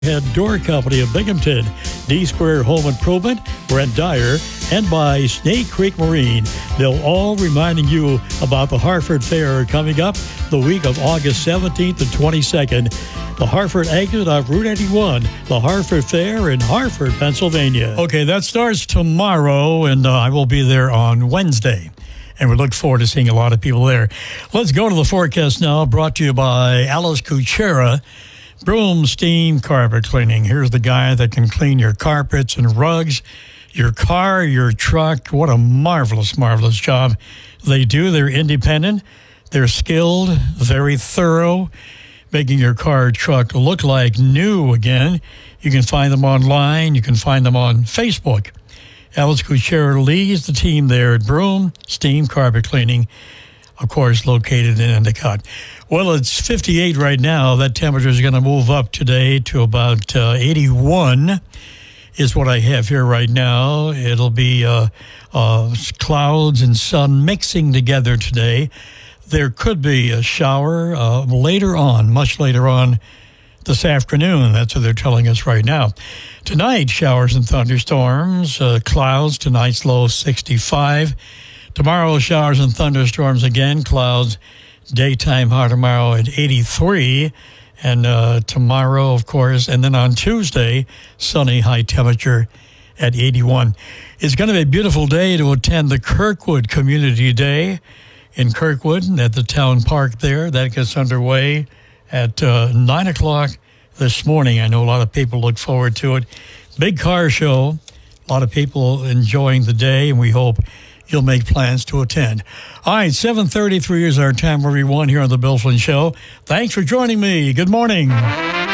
Head Door Company of Binghamton, D Square Home Improvement, Brent Dyer, and by Snake Creek Marine. They'll all reminding you about the Hartford Fair coming up the week of August 17th and 22nd. The Hartford exit of Route 81, the Hartford Fair in Hartford, Pennsylvania. Okay, that starts tomorrow, and I will be there on Wednesday. And we look forward to seeing a lot of people there. Let's go to the forecast now, brought to you by Alice Kuchera. Broom, steam, carpet cleaning. Here's the guy that can clean your carpets and rugs, your car, your truck. What a marvelous, marvelous job they do. They're independent. They're skilled, very thorough, making your car or truck look like new again. You can find them online. You can find them on Facebook. Alice Kuchera leads the team there at Broom, Steam, Carpet Cleaning, of course, located in Endicott. Well, it's 58 right now. That temperature is going to move up today to about 81 is what I have here right now. It'll be clouds and sun mixing together today. There could be a shower later on, much later on this afternoon. That's what they're telling us right now. Tonight, showers and thunderstorms, clouds, tonight's low 65. Tomorrow, showers and thunderstorms again, clouds, daytime high tomorrow at 83. And tomorrow, of course, and then on Tuesday, sunny, high temperature at 81. It's going to be a beautiful day to attend the Kirkwood Community Day in Kirkwood at the town park there. That gets underway at 9 o'clock this morning. I know a lot of people look forward to it. Big car show, a lot of people enjoying the day, and we hope you'll make plans to attend. All right, 7:33 is our time, everyone, here on The Bill Flynn Show. Thanks for joining me. Good morning.